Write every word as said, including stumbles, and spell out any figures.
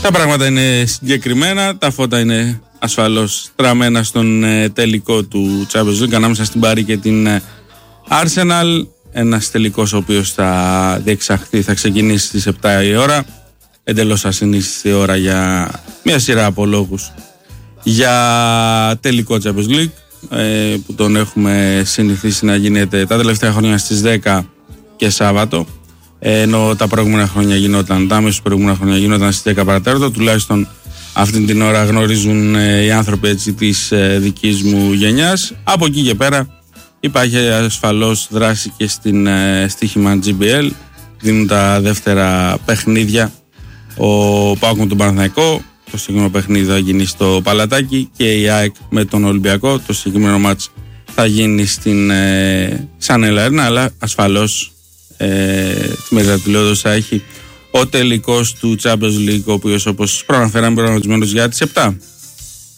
Τα πράγματα είναι συγκεκριμένα, τα φώτα είναι ασφαλώς τραμμένα στον ε, τελικό του Champions League ανάμεσα στην Παρί και την ε, Arsenal. Ένας τελικός ο οποίος θα διεξαχθεί, θα ξεκινήσει στις επτά η ώρα, εντελώς ασυνήθιστη ώρα για μια σειρά από λόγους για τελικό Champions League, ε, που τον έχουμε συνηθίσει να γίνεται τα τελευταία χρόνια στις δέκα και Σάββατο, ε, ενώ τα προηγούμενα χρόνια γινόταν, τα αμέσως προηγούμενα χρόνια γινόταν στις δέκα παρατέταρτο. Τουλάχιστον αυτή την ώρα γνωρίζουν ε, οι άνθρωποι έτσι, της ε, δικής μου γενιάς. Από εκεί και πέρα υπάρχει ασφαλώς δράση και στην ε, στοίχημα τζι μπι ελ. Δίνουν τα δεύτερα παιχνίδια ο ΠΑΟΚ με τον Παναθηναϊκό. Το συγκεκριμένο παιχνίδι θα γίνει στο Παλατάκι, και η ΑΕΚ με τον Ολυμπιακό. Το συγκεκριμένο μάτς θα γίνει στην ε, Σανέλα Έρνα, αλλά ασφαλώς ε, τη μεταδηλώδωση θα έχει ο τελικός του Champions League, ο οποίος, όπως προαναφέραμε, προγραμματισμένος για τις επτά.